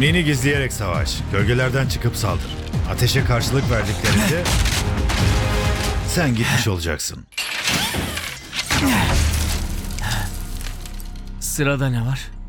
Kimliğini gizleyerek savaş. Gölgelerden çıkıp saldır. Ateşe karşılık verdiklerinde sen gitmiş olacaksın. Sırada ne var?